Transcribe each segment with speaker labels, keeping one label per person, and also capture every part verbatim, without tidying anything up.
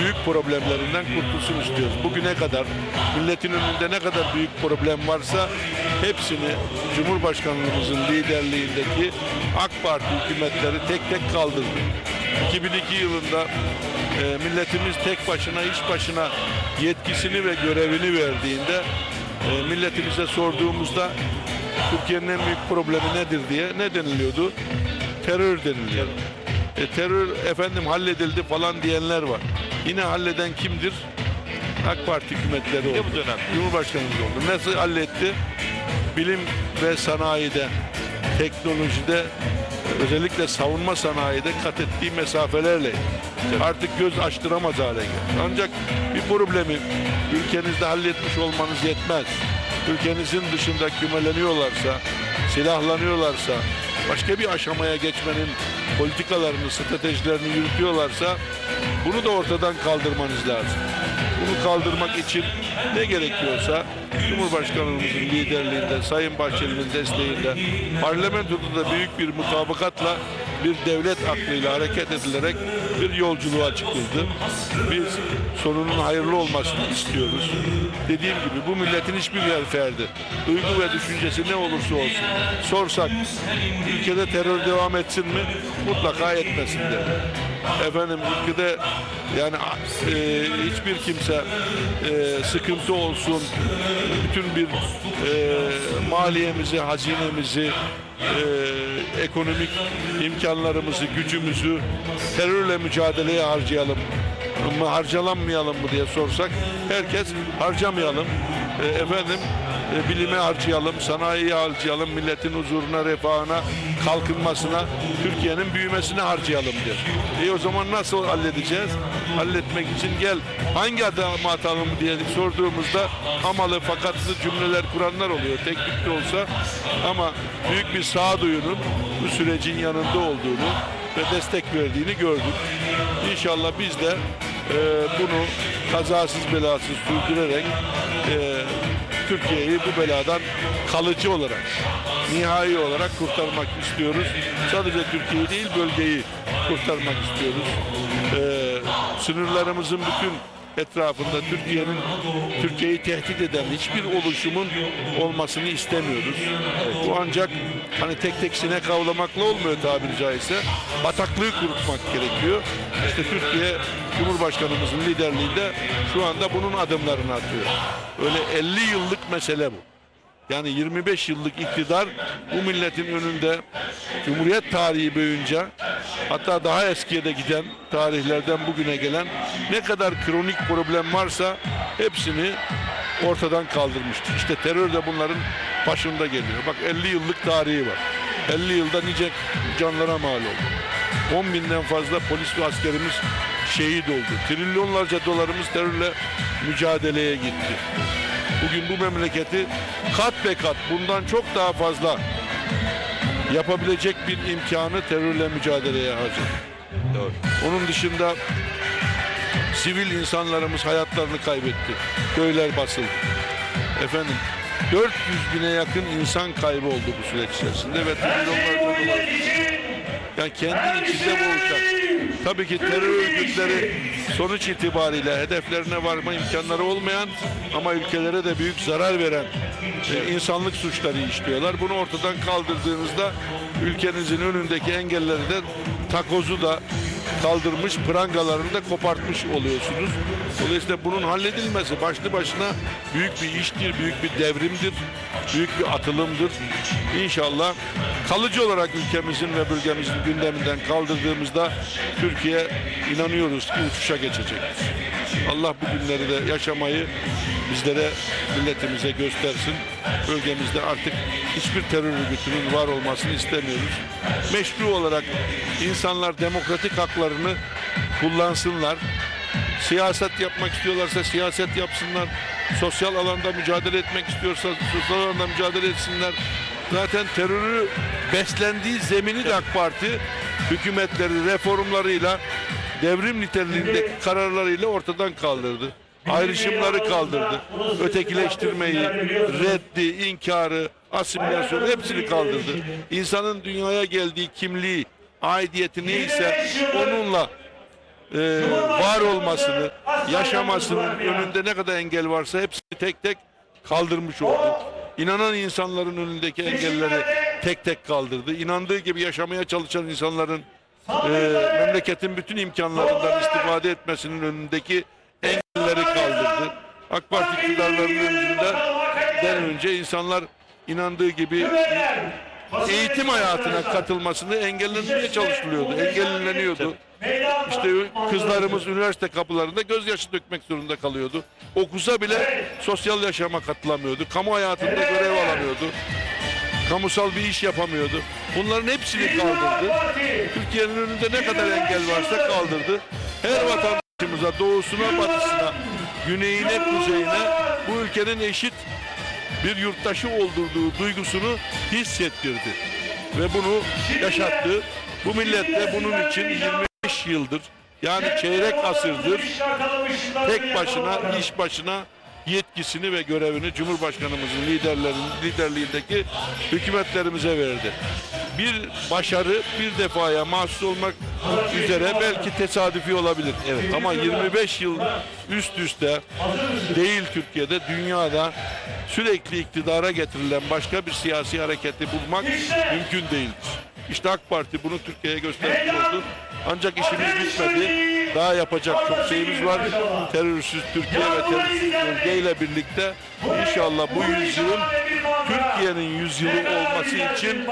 Speaker 1: büyük problemlerinden kurtulsun istiyoruz. Bugüne kadar milletin önünde ne kadar büyük problem varsa hepsini Cumhurbaşkanlığımızın liderliğindeki AK Parti hükümetleri tek tek kaldırdı. iki bin iki yılında e, milletimiz tek başına, iş başına yetkisini ve görevini verdiğinde e, milletimize sorduğumuzda Türkiye'nin en büyük problemi nedir diye ne deniliyordu? Terör deniliyor. E, terör efendim halledildi falan diyenler var. Yine halleden kimdir? AK Parti hükümetleri oldu.
Speaker 2: Bu dönem.
Speaker 1: Cumhurbaşkanımız oldu. Nasıl halletti? Bilim ve sanayide, teknolojide, özellikle savunma sanayide kat ettiği mesafelerle artık göz açtıramaz hale geldi. Ancak bir problemi ülkenizde halletmiş olmanız yetmez. Ülkenizin dışında kümeleniyorlarsa, silahlanıyorlarsa, başka bir aşamaya geçmenin politikalarını, stratejilerini yürütüyorlarsa bunu da ortadan kaldırmanız lazım. Bunu kaldırmak için ne gerekiyorsa Cumhurbaşkanımızın liderliğinde, Sayın Bahçeli'nin desteğiyle parlamentoda da büyük bir mutabakatla bir devlet aklıyla hareket edilerek bir yolculuğa çıkıldı. Biz sonunun hayırlı olmasını istiyoruz. Dediğim gibi bu milletin hiçbir yer ferdi. Duygu ve düşüncesi ne olursa olsun sorsak ülkede terör devam etsin mi? Mutlaka etmesin de. Efendim ülkede yani e, hiçbir kimse e, sıkıntı olsun, bütün bir e, maliyemizi, hazinemizi, e, ekonomik imkanlarımızı, gücümüzü terörle mücadeleye harcayalım mı, harcalanmayalım mı diye sorsak herkes harcamayalım, e, efendim e, bilime harcayalım, sanayiye harcayalım, milletin huzuruna, refahına, kalkınmasına, Türkiye'nin büyümesine harcayalım diyor. E o zaman nasıl halledeceğiz? Halletmek için gel hangi adımı atalım diye sorduğumuzda amalı fakatlı cümleler kuranlar oluyor. Teknik de olsa ama büyük bir sağduyunun bu sürecin yanında olduğunu ve destek verdiğini gördük. İnşallah biz de e, bunu kazasız belasız sürdürerek e, Türkiye'yi bu beladan kalıcı olarak, nihai olarak kurtarmak istiyoruz. Sadece Türkiye'yi değil, bölgeyi kurtarmak istiyoruz. Ee, sınırlarımızın bütün etrafında Türkiye'nin Türkiye'yi tehdit eden hiçbir oluşumun olmasını istemiyoruz. Bu ancak hani tek tek sinek avlamakla olmuyor tabiri caizse. Bataklığı kurutmak gerekiyor. İşte Türkiye Cumhurbaşkanımızın liderliğinde şu anda bunun adımlarını atıyor. Öyle elli yıllık mesele bu. Yani yirmi beş yıllık iktidar bu milletin önünde Cumhuriyet tarihi boyunca hatta daha eskiye de giden tarihlerden bugüne gelen ne kadar kronik problem varsa hepsini ortadan kaldırmıştır. İşte terör de bunların başında geliyor. Bak elli yıllık tarihi var. elli yılda nice canlara mal oldu. on binden fazla polis ve askerimiz şehit oldu. Trilyonlarca dolarımız terörle mücadeleye gitti. Bugün bu memleketi kat be kat bundan çok daha fazla yapabilecek bir imkanı terörle mücadeleye harcadı.
Speaker 2: Doğru.
Speaker 1: Onun dışında sivil insanlarımız hayatlarını kaybetti. Köyler basıldı. Efendim dört yüz bine yakın insan kaybı oldu bu süreç içerisinde ve trilyonlarca dolar. Yani kendi içinde boğuşan. Tabii ki terör örgütleri sonuç itibariyle hedeflerine varma imkanları olmayan ama ülkelere de büyük zarar veren e, insanlık suçları işliyorlar. Bunu ortadan kaldırdığınızda ülkenizin önündeki engelleri de takozu da kaldırmış, prangalarını da kopartmış oluyorsunuz. Dolayısıyla bunun halledilmesi başlı başına büyük bir iştir, büyük bir devrimdir, büyük bir atılımdır. İnşallah kalıcı olarak ülkemizin ve bölgemizin gündeminden kaldırdığımızda Türkiye inanıyoruz ki uçuşa geçecektir. Allah bu günleri de yaşamayı bizlere, milletimize göstersin. Bölgemizde artık hiçbir terör örgütünün var olmasını istemiyoruz. Meşru olarak insanlar demokratik haklarını kullansınlar. Siyaset yapmak istiyorlarsa siyaset yapsınlar. Sosyal alanda mücadele etmek istiyorsa sosyal alanda mücadele etsinler. Zaten terörü beslendiği zemini de AK Parti hükümetleri reformlarıyla, devrim niteliğindeki kararlarıyla ortadan kaldırdı. Ayrışımları kaldırdı. Ötekileştirmeyi, reddi, inkarı, asimilasyonu hepsini kaldırdı. İnsanın dünyaya geldiği kimliği, aidiyeti neyse onunla e, var olmasını, yaşamasının önünde ne kadar engel varsa hepsini tek tek kaldırmış oldu. İnanan insanların önündeki engelleri tek tek kaldırdı. İnandığı gibi yaşamaya çalışan insanların e, memleketin bütün imkanlarından istifade etmesinin önündeki engelleri kaldırdı. AK Parti iktidarlarının önünden önce insanlar inandığı gibi eğitim hayatına katılmasını engellenmeye çalışılıyordu, engelleniyordu. İşte kızlarımız üniversite kapılarında gözyaşı dökmek zorunda kalıyordu. Okusa bile sosyal yaşama katılamıyordu. Kamu hayatında görev alamıyordu. Kamusal bir iş yapamıyordu. Bunların hepsini kaldırdı. Türkiye'nin önünde ne kadar engel varsa kaldırdı. Her vatandaşımıza doğusuna, batısına, güneyine, kuzeyine bu ülkenin eşit bir yurttaşı olduğu duygusunu hissettirdi. Ve bunu yaşattı. Bu millet de bunun için yirmi beş yıldır, yani çeyrek asırdır tek başına, iş başına yetkisini ve görevini Cumhurbaşkanımızın liderlerinin liderliğindeki hükümetlerimize verdi. Bir başarı bir defaya mahsus olmak üzere belki tesadüfi olabilir. Evet. Ama yirmi beş yıl üst üste değil Türkiye'de, dünyada sürekli iktidara getirilen başka bir siyasi hareketi bulmak mümkün değildir. İşte AK Parti bunu Türkiye'ye göstermiş oldu. Ancak işimiz bitmedi. Daha yapacak çok şeyimiz var. Terörsüz Türkiye ve terörsüz bölgeyle birlikte inşallah bu yüzyılın Türkiye'nin yüzyılı olması için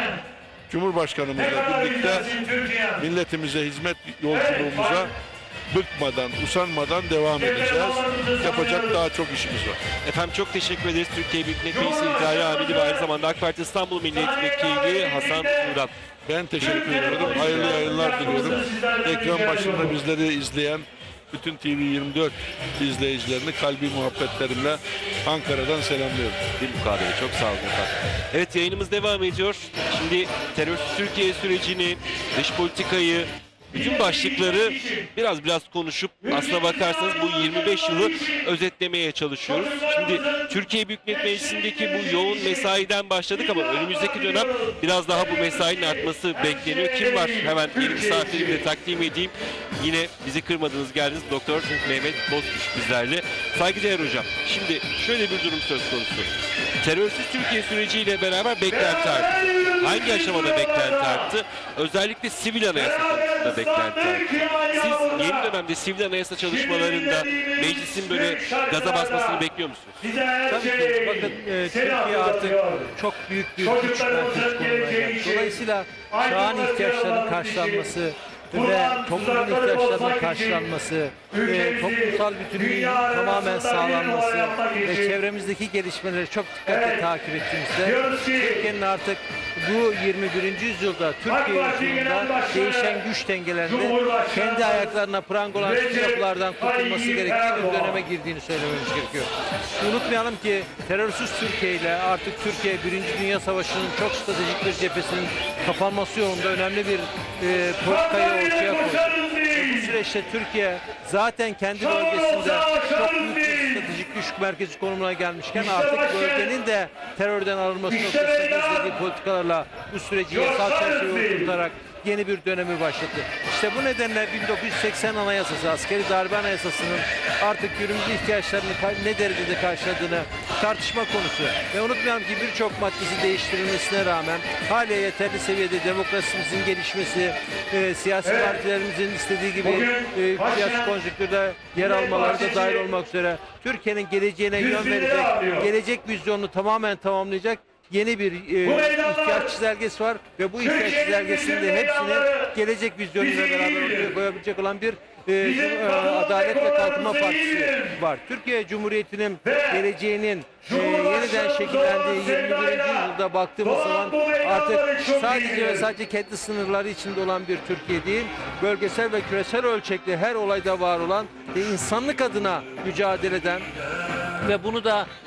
Speaker 1: Cumhurbaşkanımızla birlikte milletimize hizmet yolculuğumuza bıkmadan, usanmadan devam edeceğiz. Yapacak daha çok işimiz var.
Speaker 2: Efendim çok teşekkür ederiz. Türkiye Büyük Millet Meclisi İdari Amiri ve aynı zamanda AK Parti İstanbul Milletvekili Hasan Turan.
Speaker 1: Ben teşekkür ediyorum. Hayırlı yayınlar diliyorum. Ekran başında bizleri izleyen bütün T V yirmi dört izleyicilerini kalbi muhabbetlerimle Ankara'dan selamlıyorum.
Speaker 2: Bir mukabele. Çok sağ olun efendim. Evet, yayınımız devam ediyor. Şimdi terörsüz Türkiye sürecini, dış politikayı, bütün başlıkları biraz biraz konuşup aslına bakarsanız bu yirmi beş yılı özetlemeye çalışıyoruz. Şimdi Türkiye Büyük Millet Meclisi'ndeki bu yoğun mesaiden başladık ama önümüzdeki dönem biraz daha bu mesainin artması bekleniyor. Kim var? Hemen yeni misafirimi de takdim edeyim. Yine bizi kırmadınız, geldiniz. Doktor Mehmet Bozkuş bizlerle. Saygıdeğer hocam. Şimdi şöyle bir durum söz konusu. Terörsüz Türkiye süreciyle beraber beklenti arttı. Hangi aşamada beklenti arttı? Özellikle sivil anayasa konusunda beklenti arttı. Siz yeni dönemde sivil anayasa çalışmalarında meclisin böyle gaza basmasını bekliyor musunuz?
Speaker 3: Tabii ki. Bakın e, Türkiye artık çok büyük bir güç merkezi konumuna geldi. Dolayısıyla çağın ihtiyaçlarının karşılanması ve toplumun ihtiyaçlarının karşılanması ve toplumsal bütünlüğün tamamen sağlanması ve çevremizdeki gelişmeleri çok dikkatle takip ettiğimizde Türkiye'nin artık bu yirmi birinci yüzyılda Türkiye yüzyılında değişen güç dengelerinde kendi ayaklarına prang olan tüm yapılardan kurtulması gerektiği bir döneme girdiğini söylememiz gerekiyor. Unutmayalım ki terörsüz Türkiye ile artık Türkiye Birinci Dünya Savaşı'nın çok stratejik bir cephesinin kapanması yolunda önemli bir e, politikayı ortaya koydu. Ve bu süreçte Türkiye zaten kendi bölgesinde çok büyük bir stratejik güç merkezi konumuna gelmişken artık bölgenin de terörden arınması noktasında izlediği politikalarla bu süreci yasal çerçeveye oturtarak yeni bir dönemi başlattı. İşte bu nedenle bin dokuz yüz seksen Anayasası, askeri darbe anayasasının artık günümüz ihtiyaçlarını ne derecede karşıladığını tartışma konusu. Ve unutmayalım ki birçok maddesi değiştirilmesine rağmen hala yeterli seviyede demokrasimizin gelişmesi, e, siyasi partilerimizin istediği gibi e, siyasi konjonktürde yer almaları da dahil olmak üzere Türkiye'nin geleceğine yön verecek, gelecek vizyonunu tamamen tamamlayacak yeni bir e, ihtiyaç çizelgesi var ve bu ihtiyaç çizelgesinde hepsini gelecek vizyonuyla beraber ortaya koyabilecek olan bir e, e, Adalet ve Kalkınma Partisi var. Türkiye Cumhuriyeti'nin geleceğinin e, yeniden şekillendiği yirmi birinci yüzyılda baktığımız zaman artık sadece ve sadece kendi sınırları içinde olan bir Türkiye değil, bölgesel ve küresel ölçekli her olayda var olan ve insanlık adına mücadele eden ve bunu da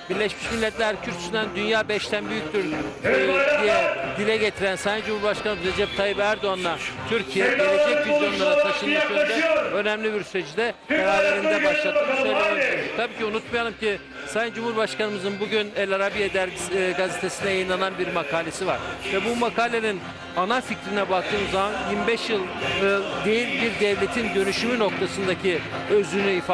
Speaker 3: Birleşmiş Milletler kürsüsünden dünya beşten büyüktür e, diye dile getiren Sayın Cumhurbaşkanı Recep Tayyip Erdoğan'la Türkiye gelecek vizyonlara taşınmış yönde önemli bir süreci de beraberinde başlattığını söylemek. Tabii ki unutmayalım ki Sayın Cumhurbaşkanımızın bugün El Arabiye dergisi, e, gazetesine yayınlanan bir makalesi var. Ve bu makalenin ana fikrine baktığımız zaman yirmi beş yıl e, değil bir devletin dönüşümü noktasındaki özünü ifade